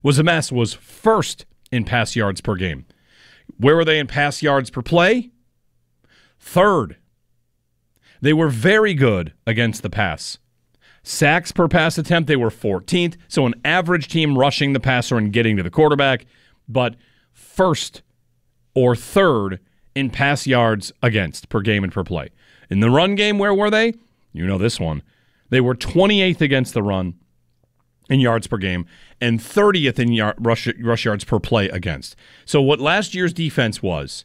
was a mess, was first in pass yards per game. Where were they in pass yards per play? Third. They were very good against the pass. Sacks per pass attempt, they were 14th. So an average team rushing the passer and getting to the quarterback, but first or third in pass yards against per game and per play. In the run game, where were they? You know this one. They were 28th against the run in yards per game and 30th in rush yards per play against. So what last year's defense was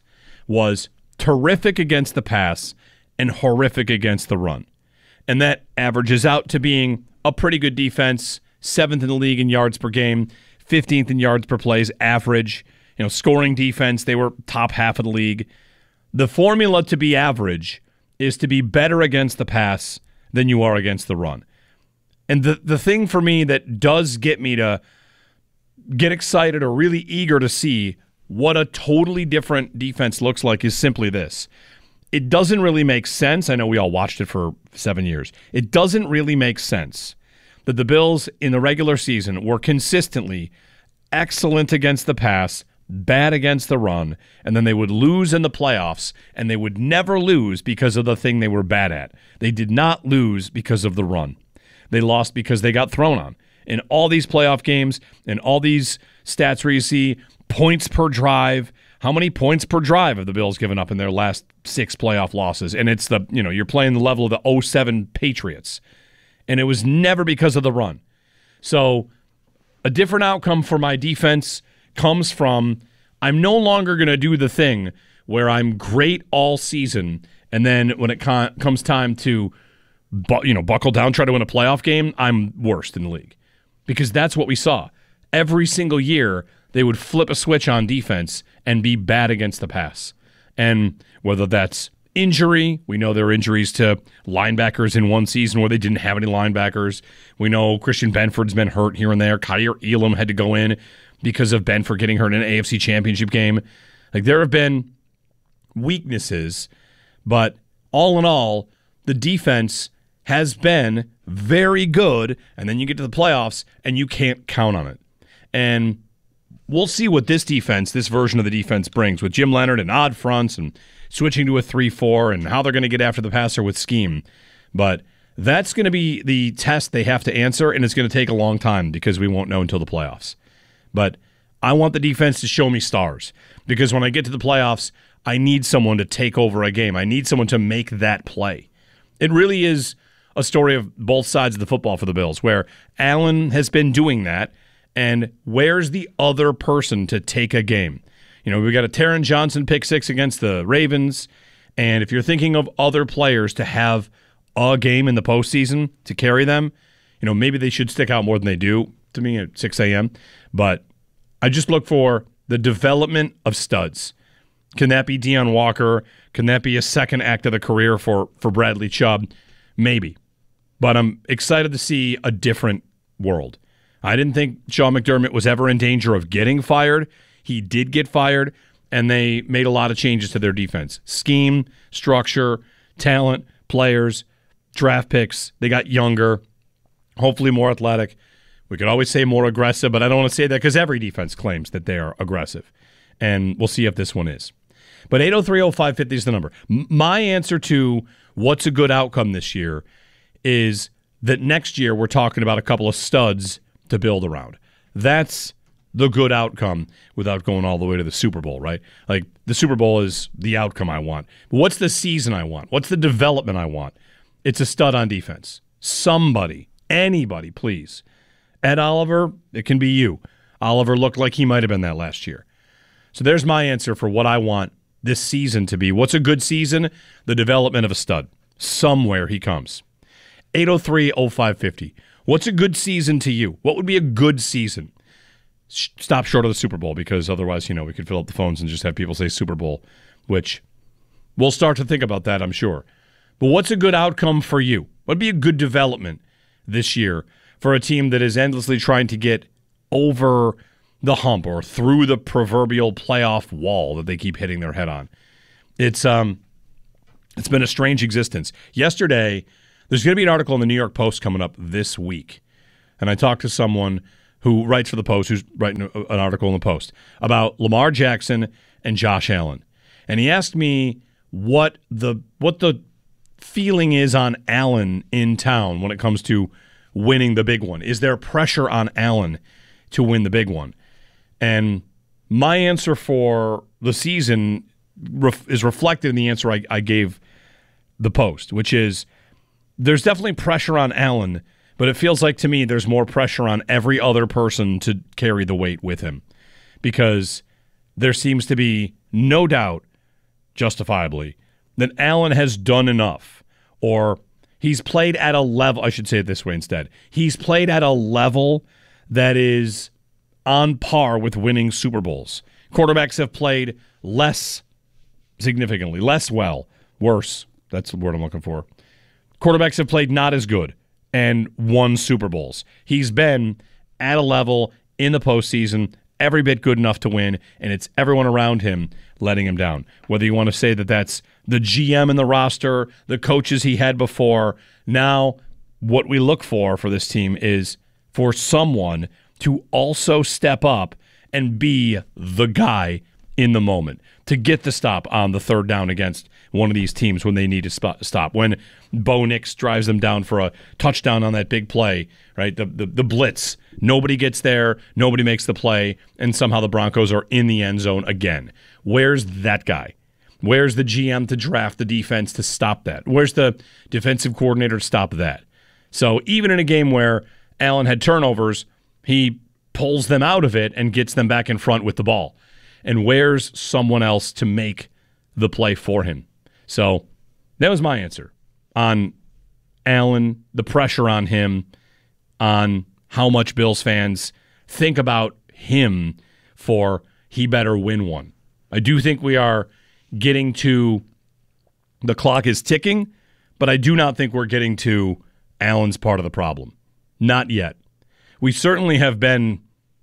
terrific against the pass and horrific against the run. And that averages out to being a pretty good defense, 7th in the league in yards per game, 15th in yards per plays average. Scoring defense, they were top half of the league. The formula to be average is to be better against the pass than you are against the run. And the thing for me that does get me to get excited or really eager to see what a totally different defense looks like is simply this. It doesn't really make sense. I know we all watched it for 7 years. It doesn't really make sense that the Bills in the regular season were consistently excellent against the pass, bad against the run, and then they would lose in the playoffs, and they would never lose because of the thing they were bad at. They did not lose because of the run. They lost because they got thrown on. In all these playoff games, in all these stats where you see points per drive, how many points per drive have the Bills given up in their last 6 playoff losses? And it's you're playing the level of the 2007 Patriots. And it was never because of the run. So a different outcome for my defense comes from I'm no longer going to do the thing where I'm great all season, and then when it comes time to buckle down, try to win a playoff game, I'm worst in the league. Because that's what we saw. Every single year, they would flip a switch on defense and be bad against the pass. And whether that's injury, we know there are injuries to linebackers in one season where they didn't have any linebackers. We know Christian Benford's been hurt here and there. Kaiir Elam had to go in because of Benford getting hurt in an AFC Championship game. There have been weaknesses, but all in all, the defense has been very good, and then you get to the playoffs, and you can't count on it. And we'll see what this version of the defense brings with Jim Leonard and odd fronts and switching to a 3-4 and how they're going to get after the passer with scheme. But that's going to be the test they have to answer, and it's going to take a long time because we won't know until the playoffs. But I want the defense to show me stars because when I get to the playoffs, I need someone to take over a game. I need someone to make that play. It really is a story of both sides of the football for the Bills where Allen has been doing that, and where's the other person to take a game? We got a Taron Johnson pick 6 against the Ravens, and if you're thinking of other players to have a game in the postseason to carry them, maybe they should stick out more than they do to me at 6 a.m., but I just look for the development of studs. Can that be Deion Walker? Can that be a second act of the career for Bradley Chubb? Maybe. But I'm excited to see a different world. I didn't think Sean McDermott was ever in danger of getting fired. He did get fired, and they made a lot of changes to their defense. Scheme, structure, talent, players, draft picks. They got younger, hopefully more athletic. We could always say more aggressive, but I don't want to say that because every defense claims that they are aggressive. And we'll see if this one is. But 803-0550 is the number. My answer to what's a good outcome this year is that next year we're talking about a couple of studs to build around. That's the good outcome without going all the way to the Super Bowl, right? The Super Bowl is the outcome I want. But what's the season I want? What's the development I want? It's a stud on defense. Somebody, anybody, please. Ed Oliver, it can be you. Oliver looked like he might have been that last year. So there's my answer for what I want this season to be. What's a good season? The development of a stud. Somewhere he comes. 803-0550. What's a good season to you? What would be a good season? Stop short of the Super Bowl because otherwise, we could fill up the phones and just have people say Super Bowl, which we'll start to think about that, I'm sure. But what's a good outcome for you? What would be a good development this year for a team that is endlessly trying to get over the hump or through the proverbial playoff wall that they keep hitting their head on? It's been a strange existence. Yesterday, there's going to be an article in the New York Post coming up this week, and I talked to someone who writes for the Post, who's writing an article in the Post about Lamar Jackson and Josh Allen. And he asked me what the feeling is on Allen in town when it comes to winning the big one. Is there pressure on Allen to win the big one? And my answer for the season is reflected in the answer I gave the Post, which is there's definitely pressure on Allen, but it feels like to me there's more pressure on every other person to carry the weight with him, because there seems to be no doubt, justifiably, that Allen has done enough, or he's played at a level, I should say it this way instead, he's played at a level that is on par with winning Super Bowls. Quarterbacks have played less significantly, less well, worse, that's the word I'm looking for. Quarterbacks have played not as good and won Super Bowls. He's been at a level in the postseason every bit good enough to win, and it's everyone around him letting him down. Whether you want to say that that's the GM in the roster, the coaches he had before, now what we look for this team is for someone to also step up and be the guy in the moment, to get the stop on the third down against one of these teams when they need to stop. When Bo Nix drives them down for a touchdown on that big play, right? The blitz. Nobody gets there, nobody makes the play, and somehow the Broncos are in the end zone again. Where's that guy? Where's the GM to draft the defense to stop that? Where's the defensive coordinator to stop that? So even in a game where Allen had turnovers, he pulls them out of it and gets them back in front with the ball. And where's someone else to make the play for him? So that was my answer on Allen, the pressure on him, on how much Bills fans think about him for he better win one. I do think we are getting to the clock is ticking, but I do not think we're getting to Allen's part of the problem. Not yet. We certainly have been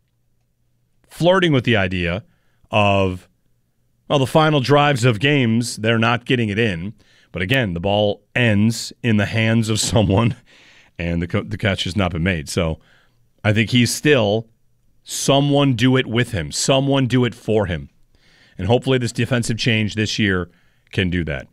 flirting with the idea of, well, the final drives of games, they're not getting it in. But again, the ball ends in the hands of someone, and the catch has not been made. So I think he's still someone do it with him, someone do it for him. And hopefully this defensive change this year can do that.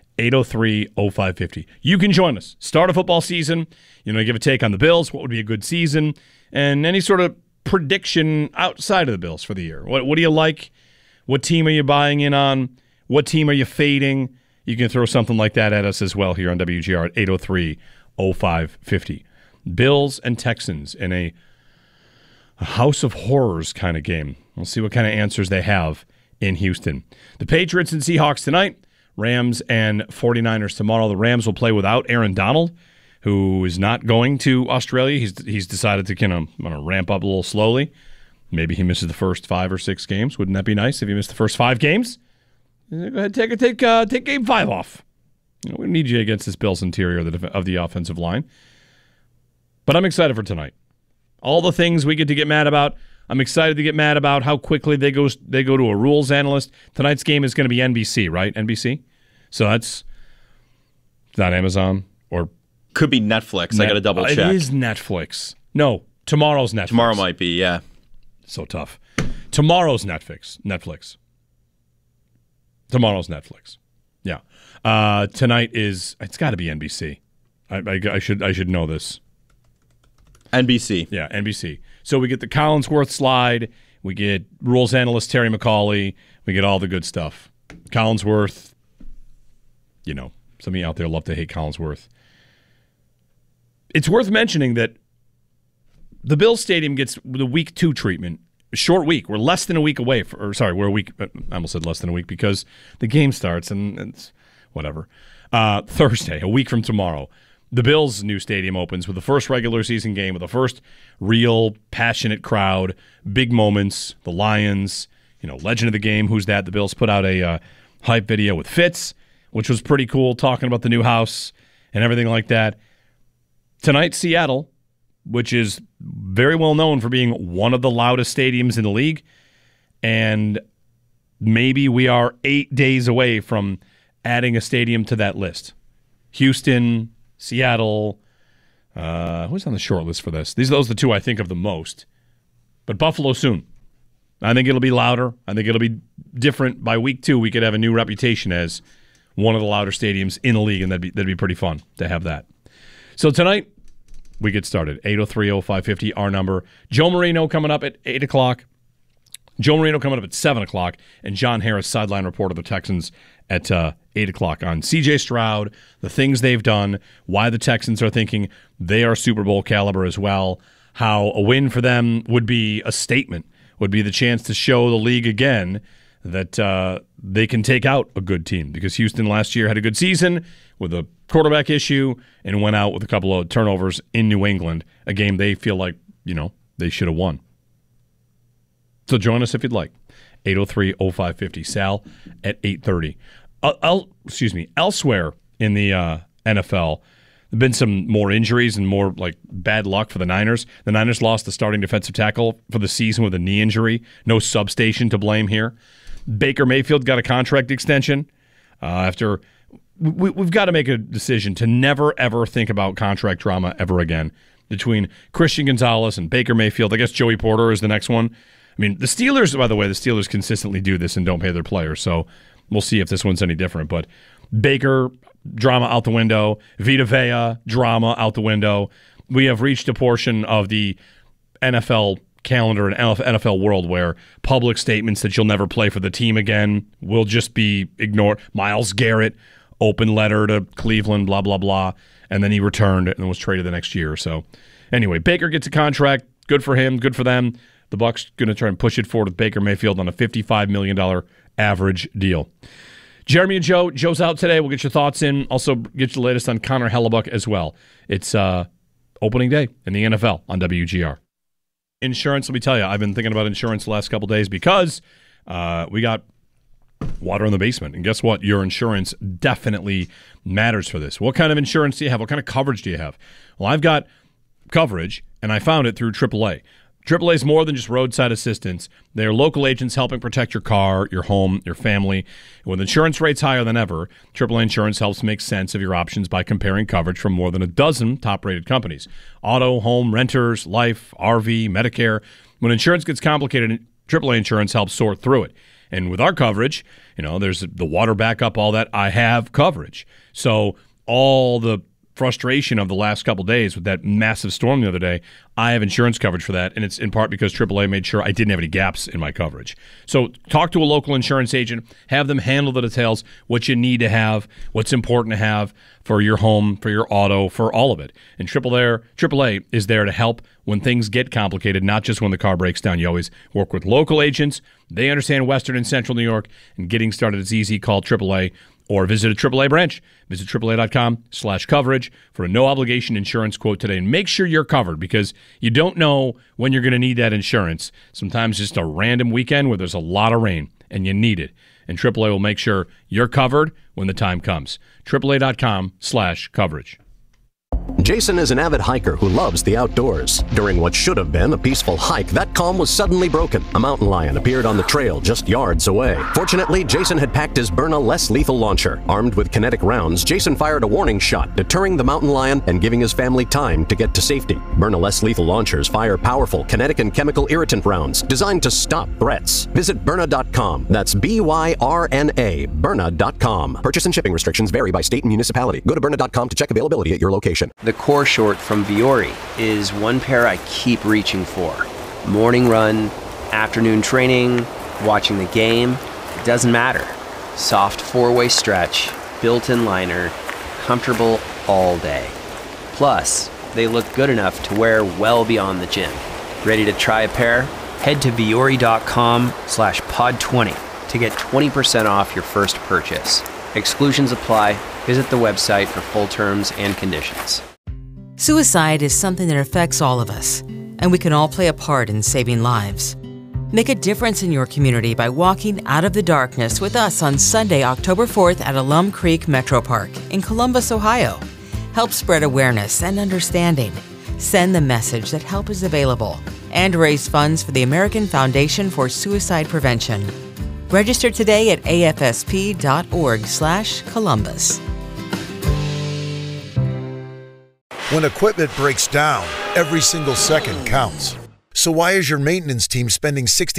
803-0550. You can join us. Start a football season. Give a take on the Bills. What would be a good season? And any sort of prediction outside of the Bills for the year. What do you like? What team are you buying in on? What team are you fading? You can throw something like that at us as well here on WGR at 803-0550. Bills and Texans in a house of horrors kind of game. We'll see what kind of answers they have in Houston. The Patriots and Seahawks tonight. Rams and 49ers tomorrow. The Rams will play without Aaron Donald, who is not going to Australia. He's decided to kind of ramp up a little slowly. Maybe he misses the first 5 or 6 games. Wouldn't that be nice if he missed the first 5 games? Go ahead, take game 5 off. We need you against this Bills interior of the offensive line. But I'm excited for tonight. All the things we get to get mad about, I'm excited to get mad about how quickly they go to a rules analyst. Tonight's game is going to be NBC, right? NBC? So it's not Amazon or... Could be Netflix. I got to double check. It is Netflix. No, tomorrow's Netflix. Tomorrow might be, yeah. So tough. Tomorrow's Netflix. Tomorrow's Netflix. Yeah. Tonight is... It's got to be NBC. I should know this. NBC. Yeah, NBC. So we get the Collinsworth slide. We get rules analyst Terry McCauley. We get all the good stuff. Collinsworth, some of you out there love to hate Collinsworth. It's worth mentioning that the Bills Stadium gets the week 2 treatment. A short week. We're less than a week away. We're a week. I almost said less than a week because the game starts and it's whatever. Thursday, a week from tomorrow. The Bills' new stadium opens with the first regular season game, with the first real passionate crowd, big moments, the Lions, legend of the game, who's that? The Bills put out a hype video with Fitz, which was pretty cool, talking about the new house and everything like that. Tonight, Seattle, which is very well known for being one of the loudest stadiums in the league, and maybe we are 8 days away from adding a stadium to that list. Houston, Seattle, who's on the short list for this? Those are the 2 I think of the most. But Buffalo soon. I think it'll be louder. I think it'll be different. By week 2, we could have a new reputation as one of the louder stadiums in the league, and that'd be pretty fun to have that. So tonight, we get started. 803-0550, our number. Joe Marino coming up at 8 o'clock. Joe Marino coming up at 7 o'clock. And John Harris, sideline report of the Texans at 8 o'clock on C.J. Stroud, the things they've done, why the Texans are thinking they are Super Bowl caliber as well, how a win for them would be a statement, would be the chance to show the league again that they can take out a good team, because Houston last year had a good season with a quarterback issue and went out with a couple of turnovers in New England, a game they feel like, they should have won. So join us if you'd like. 803-0550. Sal at 8:30. Elsewhere in the NFL, there have been some more injuries and more bad luck for the Niners. The Niners lost the starting defensive tackle for the season with a knee injury. No substation to blame here. Baker Mayfield got a contract extension after we've got to make a decision to never, ever think about contract drama ever again between Christian Gonzalez and Baker Mayfield. I guess Joey Porter is the next one. I mean, the Steelers, by the way, consistently do this and don't pay their players, so we'll see if this one's any different. But Baker, drama out the window. Vita Vea, drama out the window. We have reached a portion of the NFL calendar and NFL world where public statements that you'll never play for the team again will just be ignored. Myles Garrett, open letter to Cleveland, blah, blah, blah, and then he returned and was traded the next year. So anyway, Baker gets a contract. Good for him, good for them. The Bucs going to try and push it forward with Baker Mayfield on a $55 million average deal. Jeremy and Joe. Joe's out today. We'll get your thoughts in. Also get your latest on Connor Hellebuck as well. It's opening day in the NFL on WGR. Insurance, let me tell you, I've been thinking about insurance the last couple days because we got water in the basement. And guess what? Your insurance definitely matters for this. What kind of insurance do you have? What kind of coverage do you have? Well, I've got coverage, and I found it through AAA. AAA is more than just roadside assistance. They are local agents helping protect your car, your home, your family. With insurance rates higher than ever, AAA Insurance helps make sense of your options by comparing coverage from more than a dozen top-rated companies. Auto, home, renters, life, RV, Medicare. When insurance gets complicated, AAA Insurance helps sort through it. And with our coverage, there's the water backup, all that. I have coverage. So all the frustration of the last couple days with that massive storm the other day, I have insurance coverage for that, and it's in part because AAA made sure I didn't have any gaps in my coverage. So talk to a local insurance agent, have them handle the details, what you need to have, what's important to have for your home, for your auto, for all of it. And AAA is there to help when things get complicated, not just when the car breaks down. You always work with local agents. They understand Western and Central New York, and getting started is easy. Call AAA or visit a AAA branch. Visit AAA.com/coverage for a no-obligation insurance quote today. And make sure you're covered, because you don't know when you're going to need that insurance. Sometimes just a random weekend where there's a lot of rain and you need it. And AAA will make sure you're covered when the time comes. AAA.com/coverage. Jason is an avid hiker who loves the outdoors. During what should have been a peaceful hike, that calm was suddenly broken. A mountain lion appeared on the trail just yards away. Fortunately, Jason had packed his Byrna less lethal launcher. Armed with kinetic rounds, Jason fired a warning shot, deterring the mountain lion and giving his family time to get to safety. Byrna less lethal launchers fire powerful kinetic and chemical irritant rounds designed to stop threats. Visit Byrna.com. That's Byrna, Byrna.com. Purchase and shipping restrictions vary by state and municipality. Go to Byrna.com to check availability at your location. The core short from Vuori is one pair I keep reaching for. Morning run, afternoon training, watching the game, it doesn't matter. Soft four-way stretch, built-in liner, comfortable all day. Plus, they look good enough to wear well beyond the gym. Ready to try a pair? Head to Vuori.com/pod20 to get 20% off your first purchase. Exclusions apply. Visit the website for full terms and conditions. Suicide is something that affects all of us, and we can all play a part in saving lives. Make a difference in your community by walking out of the darkness with us on Sunday, October 4th at Alum Creek Metro Park in Columbus, Ohio. Help spread awareness and understanding. Send the message that help is available, and raise funds for the American Foundation for Suicide Prevention. Register today at afsp.org/Columbus. When equipment breaks down, every single second counts. So why is your maintenance team spending